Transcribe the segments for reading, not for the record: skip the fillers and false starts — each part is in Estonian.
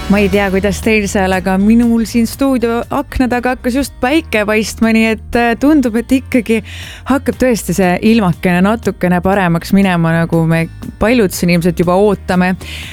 Ma ei tea, kuidas teil seal, aga minul siin stuudio akna taga hakkas just päike paistma, nii et tundub, et ikkagi hakkab tõesti see ilmakene natukene paremaks minema, nagu me paljud siin ilmselt juba ootame.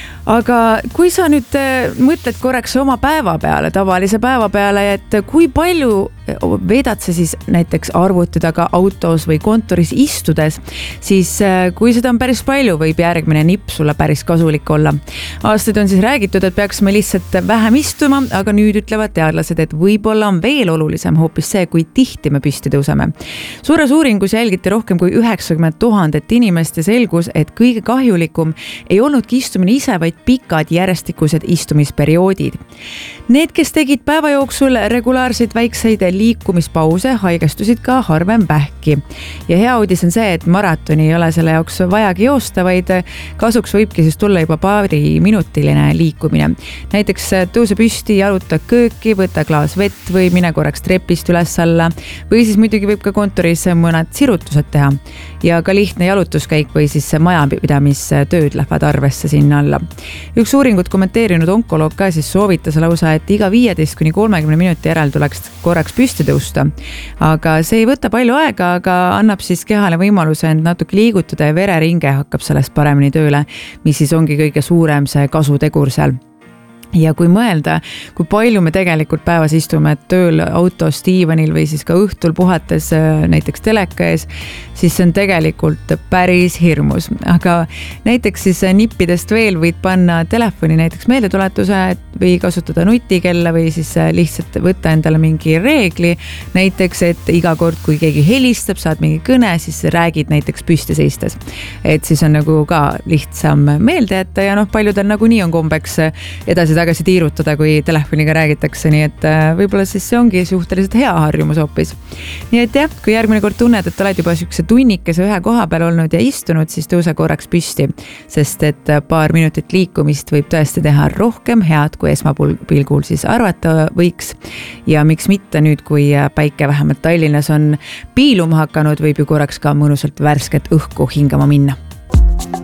Aga kui sa nüüd mõtled korraks oma päeva peale, tavalise päeva peale, et kui palju veedad sa siis näiteks arvuti taga autos või kontoris istudes, siis kui seda on päris palju, võib järgmine nipp sulle päris kasulik olla. Aastaid on siis räägitud, et peaksime lihtsalt vähem istuma, aga nüüd ütlevad teadlased, et võib-olla on veel olulisem hoopis see, kui tihti me püsti tõuseme. Suures uuringus jälgiti rohkem kui 90 000 inimest ja selgus, et kõige kahjulikum ei olnudki istumine ise, vaid pikad järjestikused istumisperioodid. Need, kes tegid päeva jooksul regulaarseid väikseid liikumispause, haigestusid ka harvem vähki. Ja hea uudis on see, et maratoni ei ole selle jaoks vajagi joosta, vaid kasuks võibki siis tulla juba paari minutiline liikumine. Näiteks tõuse püsti, jaluta kööki, võta klaas vett või mine korraks trepist üles alla või siis muidugi võib ka kontoris mõned sirutused teha. Ja ka lihtne jalutuskäik või siis majapidamistööd lähevad arvesse sinna alla. Üks uuringut kommenteerinud onkoloog ka siis soovitas lausa, et iga 15-30 minuti järel tuleks korraks püsti tõusta. Aga see ei võta palju aega, aga annab siis kehale võimaluse end natuke liigutada ja vereringe hakkab sellest paremini tööle, mis siis ongi kõige suurem see kasutegur seal. Ja kui mõelda, kui palju me tegelikult päevas istume tööl autos, diivanil või siis ka õhtul puhates näiteks teleka ees, siis see on tegelikult päris hirmus. Aga näiteks siis nippidest veel võid panna telefoni näiteks meeldetuletuse või kasutada nutikella või siis lihtsalt võtta endale mingi reegli. Näiteks, et iga kord, kui keegi helistab, saad mingi kõne, siis räägid näiteks püsti seistes. Et siis on nagu ka lihtsam meelde jätta ja paljudel nagu nii on kombeks edasi-tagasi tiirutada, kui telefoniga räägitakse, nii et võib-olla siis see ongi suhteliselt hea harjumus hoopis. Nii et jah, kui järgmine kord tunned, et oled juba sükse tunnikese ühe koha peal olnud ja istunud, siis tõuse korraks püsti, sest et paar minutit liikumist võib tõesti teha rohkem head, kui esmapilgul siis arvata võiks. Ja miks mitte nüüd, kui päike vähemalt Tallinnas on piiluma hakanud, võib ju korraks ka mõnusalt värsket õhku hingama minna.